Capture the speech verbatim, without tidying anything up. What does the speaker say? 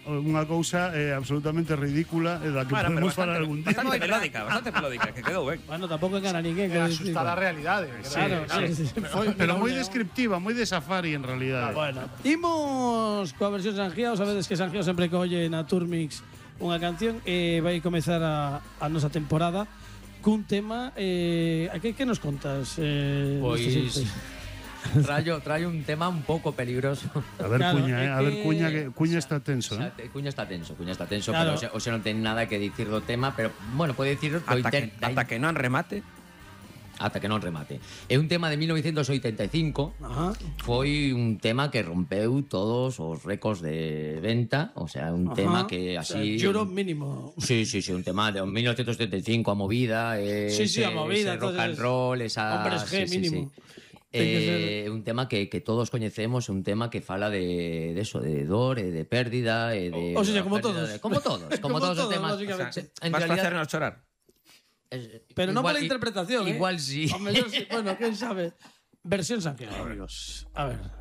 unha cousa eh, absolutamente ridícula e da que Bueno, podemos pero falar bastante, algún día. bastante melódica, bastante melódica, que quedou ben. Bueno, tampouco engana ninguén. É asustar a realidade. Claro, sí, sí, sí. Foi Pero moi León. descriptiva, moi de safari en realidade. Bueno, imos coa versión Sangiao. Sabedes que Sangiao sempre colle na Turmix unha canción e vai comezar a, a nosa temporada cun tema. Eh, que, que nos contas? Eh, Pois neste traio, traio un tema un pouco peligroso. A ver, Claro, Cuña, é eh? a ver, que- Cuña, que Cuña o sea, está tenso, O eh? sea, Cuña está tenso, Cuña está tenso, Claro. pero o sea, o sea, non ten nada que dicir do tema, pero bueno, pode dicir do Ata que, inter- da ata que non remate. ata que non remate. É un tema de mil novecientos oitenta e cinco. Ajá. Foi un tema que rompeu todos os récords de venta, o sea, un Ajá. tema que O sea, así Euro mínimo. Sí, sí, sí, un tema de mil novecientos setenta y cinco, a movida, eh, Sí, sí, ese, a movida, ese rock and entonces, roll, esa hombres G sí, sí, mínimo. sí. Ten que Eh, un tema que, que todos coñecemos, un tema que fala de, de eso, de dor, e de pérdida, e de O sea, como pérdida todos. de- como todos, como, Como todos todos, os temas. básicamente. En Vas realidad, facernos chorar. eh, Pero non igual- pola interpretación, eh? Igual sí. O mellor sí, bueno, quen sabe. Versión Sangiao, amigos. A ver.